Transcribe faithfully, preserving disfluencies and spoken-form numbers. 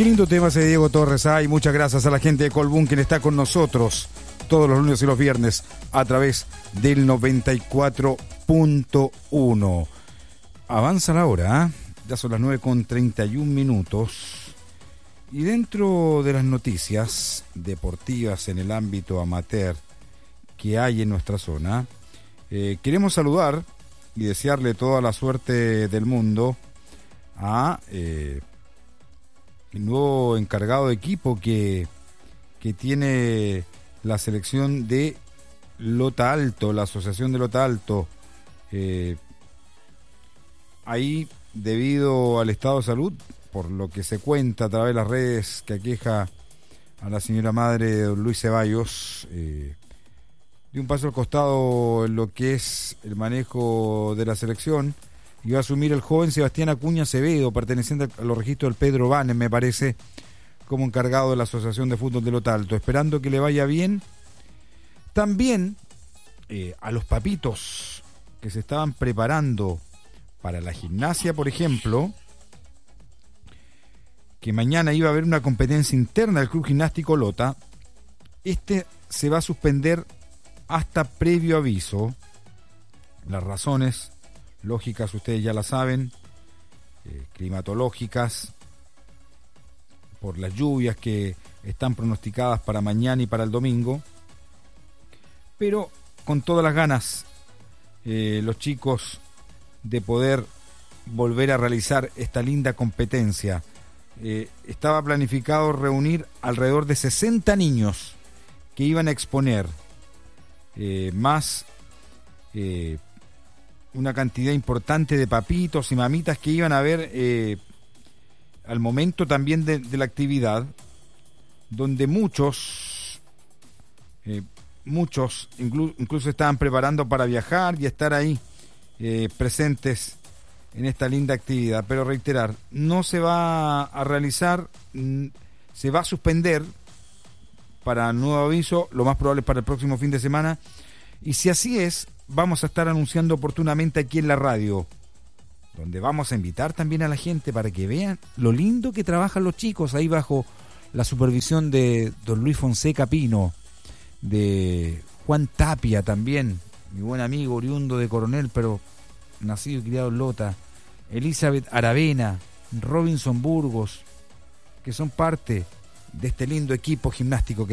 Qué lindo tema ese Diego Torres. Ay, muchas gracias a la gente de Colbún que está con nosotros todos los lunes y los viernes a través del noventa y cuatro punto uno. Avanza la hora, ¿eh? Ya son las nueve con treinta y un minutos. Y dentro de las noticias deportivas en el ámbito amateur que hay en nuestra zona, eh, queremos saludar y desearle toda la suerte del mundo a eh, el nuevo encargado de equipo que, que tiene la selección de Lota Alto, la asociación de Lota Alto. Eh, ahí, debido al estado de salud, por lo que se cuenta a través de las redes que aqueja a la señora madre de don Luis Ceballos, eh, de un paso al costado en lo que es el manejo de la selección, y va a asumir el joven Sebastián Acuña Acevedo, perteneciente a los registros del Pedro Banes, me parece, como encargado de la Asociación de Fútbol de Lota Alto, esperando que le vaya bien. También eh, a los papitos que se estaban preparando para la gimnasia, por ejemplo, que mañana iba a haber una competencia interna del Club Gimnástico Lota. Este se va a suspender hasta previo aviso. Las razones lógicas ustedes ya las saben, eh, climatológicas, por las lluvias que están pronosticadas para mañana y para el domingo, pero con todas las ganas eh, los chicos de poder volver a realizar esta linda competencia. Eh, estaba planificado reunir alrededor de sesenta niños que iban a exponer, eh, más eh, una cantidad importante de papitos y mamitas que iban a ver eh, al momento también de, de la actividad, donde muchos eh, muchos inclu- incluso estaban preparando para viajar y estar ahí eh, presentes en esta linda actividad. Pero reiterar, no se va a realizar, se va a suspender para nuevo aviso, lo más probable es para el próximo fin de semana, y si así es, vamos a estar anunciando oportunamente aquí en la radio, donde vamos a invitar también a la gente para que vean lo lindo que trabajan los chicos ahí bajo la supervisión de don Luis Fonseca Pino, de Juan Tapia también, mi buen amigo oriundo de Coronel, pero nacido y criado en Lota, Elizabeth Aravena, Robinson Burgos, que son parte de este lindo equipo gimnástico que